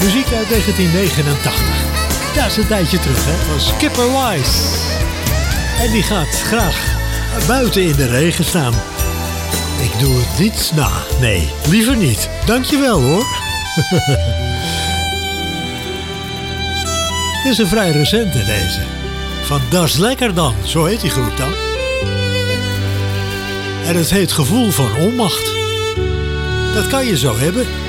Muziek uit 1989. Dat is een tijdje terug, hè? Van Skipper Wise. En die gaat graag buiten in de regen staan. Ik doe het niet na. Nee, liever niet. Dankjewel hoor. Dit is een vrij recente deze. Van Das Lekker dan, zo heet die groep dan. En het heet Gevoel van Onmacht. Dat kan je zo hebben.